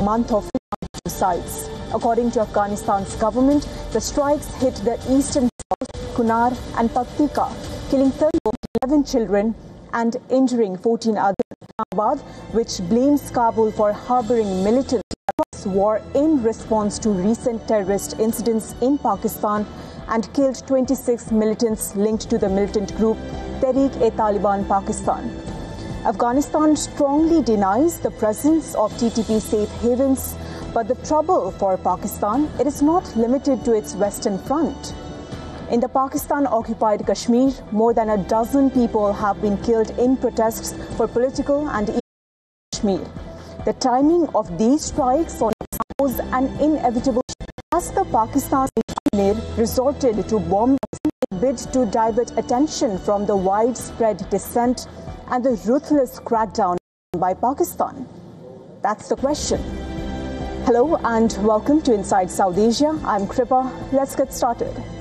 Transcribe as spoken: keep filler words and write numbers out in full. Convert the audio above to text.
month of sides. According to Afghanistan's government, the strikes hit the eastern south, Kunar and Paktika, killing thirty-eleven children and injuring fourteen others. Islamabad, which blames Kabul for harboring militants across war in response to recent terrorist incidents in Pakistan and killed twenty-six militants linked to the militant group Tehreek-e-Taliban Pakistan. Afghanistan strongly denies the presence of T T P safe havens, but the trouble for Pakistan, it is not limited to its western front. In the Pakistan-occupied Kashmir, more than a dozen people have been killed in protests for political and economic Kashmir. The timing of these strikes was an inevitable as the Pakistan resorted to bombing in a bid to divert attention from the widespread dissent and the ruthless crackdown by Pakistan. That's the question. Hello and welcome to Inside South Asia. I'm Kripa. Let's get started.